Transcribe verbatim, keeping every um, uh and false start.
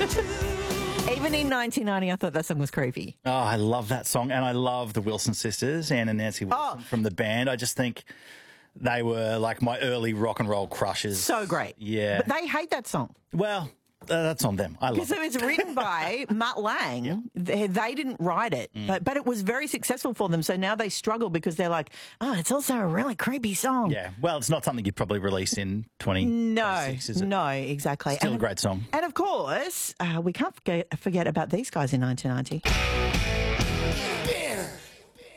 Even in nineteen ninety, I thought that song was creepy. Oh, I love that song, and I love the Wilson sisters, Anne and Nancy Wilson Oh. from the band. I just think they were like my early rock and roll crushes. So great. Yeah. But they hate that song. Well, uh, that's on them. I love Because it. it was written by Mutt Lang. Yeah. They, they didn't write it, Mm. but, but it was very successful for them. So now they struggle because they're like, oh, it's also a really creepy song. Yeah. Well, it's not something you'd probably release in twenty No, twenty-six, is it? no, exactly. Still and, a great song. And of course, uh, we can't forget, forget about these guys in nineteen ninety.